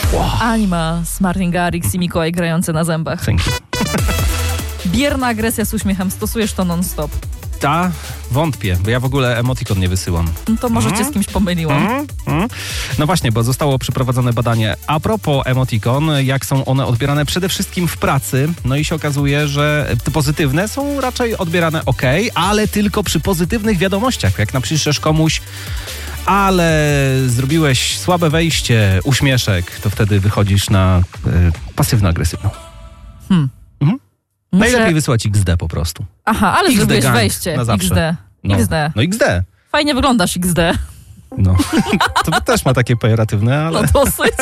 Anima z Martin Garrix i Mikołaj grający na zębach. Dzięki. Bierna agresja z uśmiechem. Stosujesz to non-stop. Wątpię, bo ja w ogóle emotikon nie wysyłam. No to może cię z kimś pomyliłam. No właśnie, bo zostało przeprowadzone badanie a propos emotikon, jak są one odbierane przede wszystkim w pracy. No i się okazuje, że te pozytywne są raczej odbierane ale tylko przy pozytywnych wiadomościach. Jak napiszesz komuś, ale zrobiłeś słabe wejście, uśmieszek, to wtedy wychodzisz na pasywno-agresywną. Najlepiej wysłać XD po prostu. Aha, ale XD zrobiłeś gang wejście. na zawsze. XD. XD. No XD. Fajnie wyglądasz XD. No. To też ma takie pejoratywne, ale... No dosyć.